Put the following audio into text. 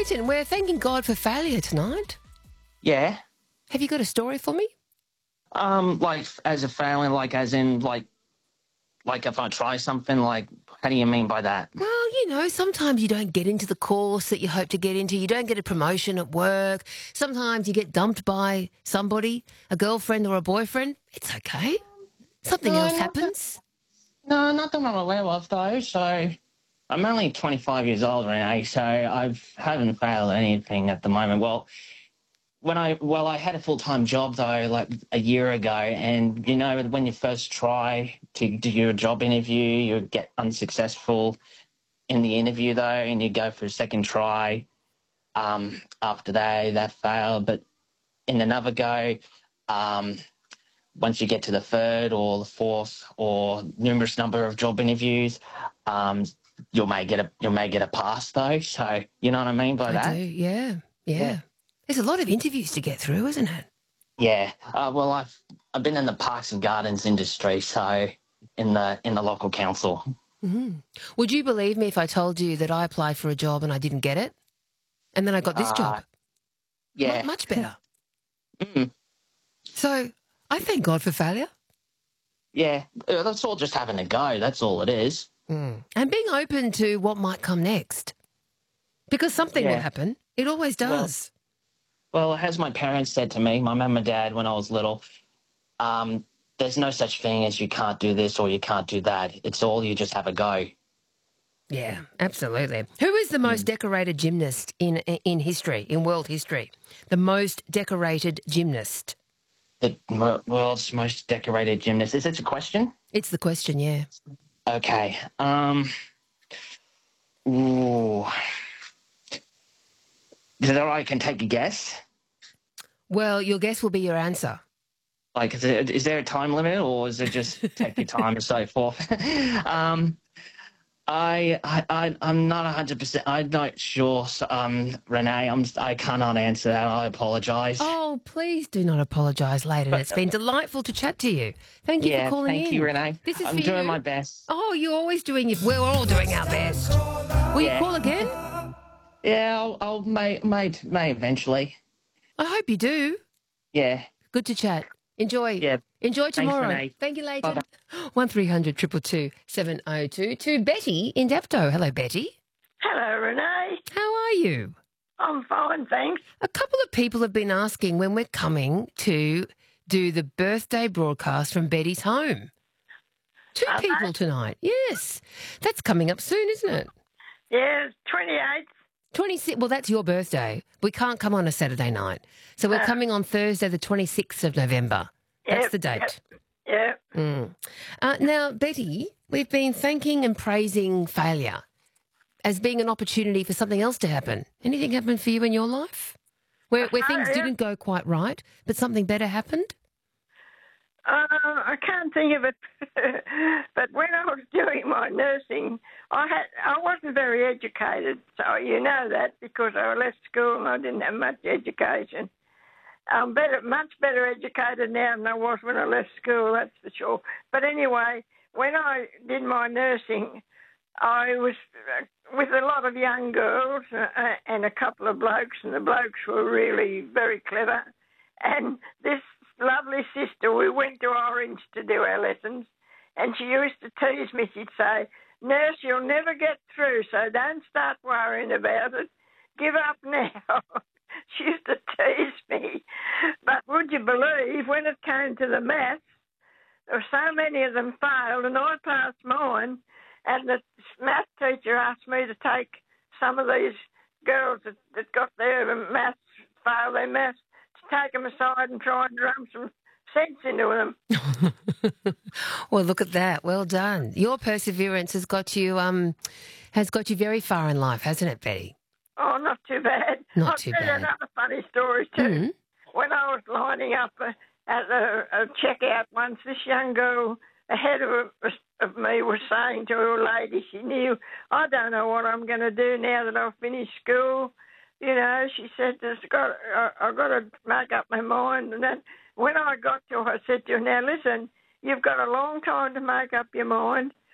Leighton, we're thanking God for failure tonight. Yeah. Have you got a story for me? Like as a failing, like as in like if I try something, like how do you mean by that? Well, you know, sometimes you don't get into the course that you hope to get into. You don't get a promotion at work. Sometimes you get dumped by somebody, a girlfriend or a boyfriend. It's okay. Something No, else not that, happens. no, not that I'm aware of though. So I'm only 25 years old, Renee. So I haven't failed anything at the moment. Well, I had a full-time job though, like a year ago, and you know when you first try to do your job interview, you get unsuccessful in the interview though, and you go for a second try. After that failed, but in another go, um, once you get to the third or the fourth or numerous number of job interviews, um, you may get a pass though. So you know what I mean by I do, that? yeah. Yeah. Yeah. There's a lot of interviews to get through, isn't it? Yeah. Well, I've been in the parks and gardens industry, so in the local council. Mm-hmm. Would you believe me if I told you that I applied for a job and I didn't get it? And then I got this Uh, job? yeah. Much better. Mm, So I thank God for failure. yeah. That's all just having a go. That's all it is. And being open to what might come next. Because something will Yeah. happen. It always Well, does. as my parents said to me, my mum and dad, when I was little, there's no such thing as you can't do this or you can't do that. It's all you just have a go. Yeah, absolutely. Who is the most decorated gymnast in history, in world history? The most decorated gymnast? The world's most decorated gymnast. Is it a question? It's the question, yeah. Okay. Ooh. Is it all right? I can take a guess. Well, your guess will be your answer. Like, is there a time limit, or is it just take your time and so forth? I'm not 100%. I'm not sure, Renee. I cannot answer that. I apologise. Oh, please do not apologise, Leighton. It's been delightful to chat to you. Thank you for Yeah, calling thank in. you, Renee. This is I'm for doing you. my best. Oh, you're always doing it. We're all doing our best. Will you call again? Yeah, I'll may eventually. I hope you do. Yeah. Good to chat. Enjoy. Yeah. Enjoy Thanks, tomorrow. Renee. Thank you, Leighton. Bye-bye. 1300 222 702 to Betty in Dapto. Hello, Betty. Hello, Renee. How are you? I'm fine, thanks. A couple of people have been asking when we're coming to do the birthday broadcast from Betty's home. Two people tonight. Yes. That's coming up soon, isn't it? Yeah, 28th. 26. Well, that's your birthday. We can't come on a Saturday night. So we're coming on Thursday, the 26th of November. That's Yep, the date. Yep. Now, Betty, we've been thanking and praising failure as being an opportunity for something else to happen. Anything happened for you in your life? Where things didn't go quite right, but something better happened? I can't think of it, but when I was doing my nursing, I wasn't very educated, so you know that because I left school and I didn't have much education. I'm much better educated now than I was when I left school, that's for sure. But anyway, when I did my nursing, I was with a lot of young girls and a couple of blokes, and the blokes were really very clever. And this lovely sister, we went to Orange to do our lessons, and she used to tease me. She'd say, "Nurse, you'll never get through, so don't start worrying about it. Give up now." She used to tease me. But would you believe, when it came to the maths, there were so many of them failed, and I passed mine, and the math teacher asked me to take some of these girls that got their maths, failed their maths, to take them aside and try and drum some sense into them. Well, look at that. Well done. Your perseverance has got you very far in life, hasn't it, Betty? Oh, not too bad. Not I'll too tell you bad. another funny story too. When I was lining up at a checkout once, this young girl ahead of me was saying to a lady she knew, "I don't know what I'm going to do now that I've finished school." You know, she said, "I've got to make up my mind." And then when I got to her, I said to her, "Now listen, you've got a long time to make up your mind.